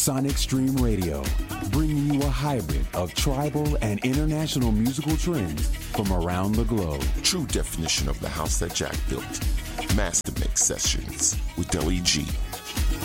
Sonic Stream Radio, bringing you a hybrid of tribal and international musical trends from around the globe. True definition of the house that Jack built. Master Mix Sessions with Deli G.